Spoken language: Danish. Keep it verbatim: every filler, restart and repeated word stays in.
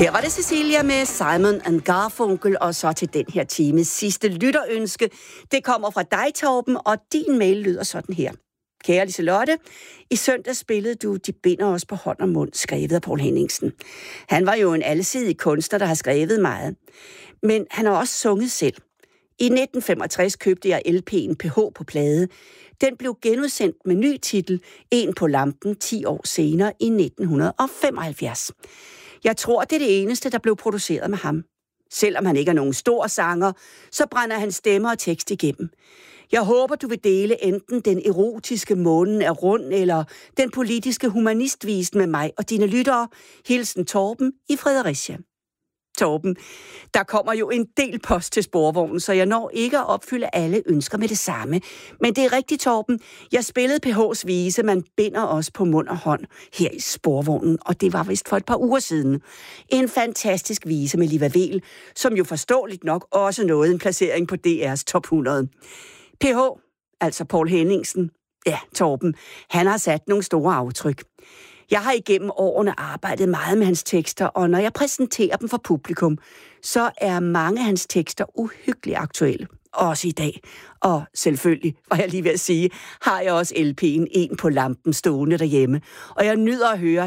Her var det Cecilia med Simon and Garfunkel, og så til den her times sidste lytterønske. Det kommer fra dig, Torben, og din mail lyder sådan her. Kære Liselotte, i søndag spillede du De binder os på hånd og mund, skrevet af Poul Henningsen. Han var jo en allesidig kunstner, der har skrevet meget. Men han har også sunget selv. I nitten femogtres købte jeg L P'en P H på plade. Den blev genudsendt med ny titel, En på lampen, ti år senere i nitten femoghalvfjerds. Jeg tror, det er det eneste, der blev produceret med ham. Selvom han ikke er nogen stor sanger, så brænder hans stemme og tekst igennem. Jeg håber, du vil dele enten den erotiske Månen er rund, eller den politiske humanistvisen med mig og dine lyttere. Hilsen Torben i Fredericia. Torben, der kommer jo en del post til Sporvognen, så jeg når ikke at opfylde alle ønsker med det samme. Men det er rigtigt, Torben. Jeg spillede P H's vise, Man binder os på mund og hånd her i Sporvognen, og det var vist for et par uger siden. En fantastisk vise med Liva Vel, som jo forståeligt nok også nåede en placering på D R's top hundrede. P H, altså Poul Henningsen, ja, Torben, han har sat nogle store aftryk. Jeg har igennem årene arbejdet meget med hans tekster, og når jeg præsenterer dem for publikum, så er mange af hans tekster uhyggeligt aktuelle. Også i dag. Og selvfølgelig, var jeg lige ved at sige, har jeg også L P'en En på lampen stående derhjemme. Og jeg nyder at høre